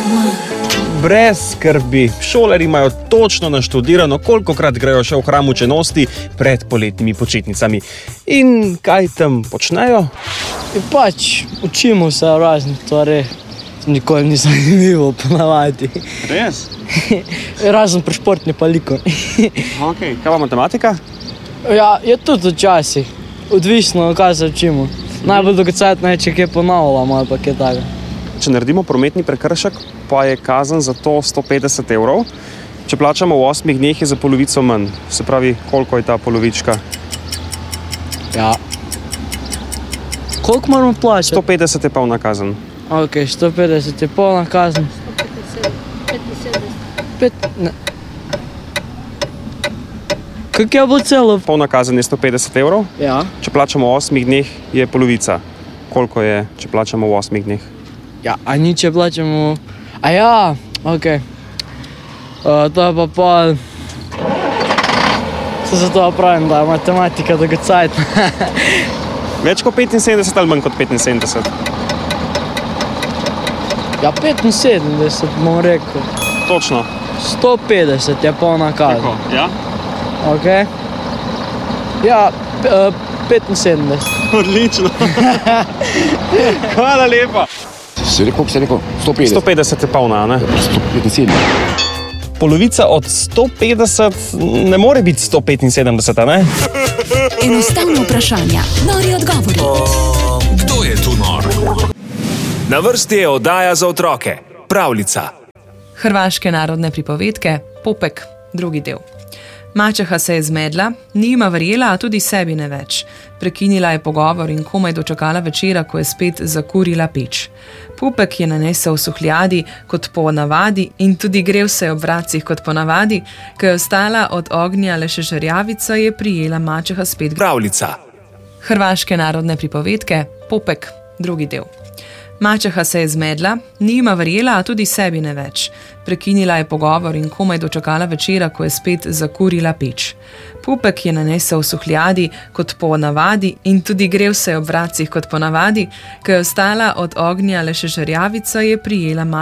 Brez skrbi, šolarji imajo točno naštudirano, kolikokrat grejo še v hram učenosti pred poletnimi počitnicami. In kaj tam počnejo? Pač učimo se raznih stvari, nikoli ni zanimivo ponavadi. Res? Razen pri športni pa liko. Okay. Kaj pa matematika? Ja, je tudi včasih, odvisno, kaj se učimo. Najbolj dolgocajtno je, če kje ponavljamo ali pa kje tako. Če naredimo prometni prekršek, pa je kazen za to 150 €. Če plačamo v 8 dneh, je za polovico manj. Se pravi, koliko je ta polovička? Ja. Koliko moramo plačati? 150 je polna kazen. Ok, 150 je polna kazen. 75. Kako je bilo celo? Polna kazen je 150 €. Ja. Če plačamo v 8 dneh, je polovica. Koliko je, če plačamo v 8 dneh? Ja, a ni, če plačamo... A ja, ok. To je pa pol... Se zato pravim, da je matematika dolgocajtna. Več kot 75 ali manj kot 75? Ja, 75 bom rekel. Točno. 150 je polna kazen. Tako, ja? Ok. Ja, 75. Odlično. Hvala lepa. Si rekel? 150. 150 je polna, ne? 175. Polovica od 150 ne more biti 175, ne? Enostavno vprašanja, nori odgovori. Kdo je tu nor? Na vrsti je oddaja za otroke. Pravljica. Hrvaške narodne pripovedke, Popek, drugi del. Mačeha se je zmedla, ni jima verjela, a tudi sebi ne več. Prekinila je pogovor in komaj dočakala večera, ko je spet zakurila peč. Popek je nanesel suhljadi kot po navadi in tudi grev se je ob vracih kot po navadi, ko je ostala od ognja le še žerjavica, je prijela mačeha spet. Pravljica. Hrvaške narodne pripovedke, Popek, drugi del. Mačeha se je zmedla, ni jima verjela, a tudi sebi ne več. Prekinila je pogovor in komaj dočakala večera, ko je spet zakurila peč. Popek je nanesel suhljadi kot po navadi in tudi grev se je ob vracih kot po navadi, ko je ostala od ognja le še žerjavica, je prijela